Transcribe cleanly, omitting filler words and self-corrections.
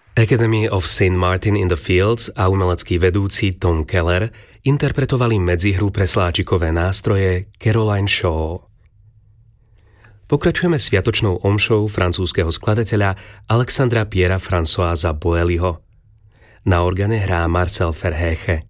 Academy of St. Martin in the Fields a umelecký vedúci Tom Keller interpretovali medzihru pre sláčikové nástroje Caroline Shaw. Pokračujeme sviatočnou omšou francúzskeho skladateľa Alexandra Pierra Françoisa Boelyho. Na organe hrá Marcel Verheege.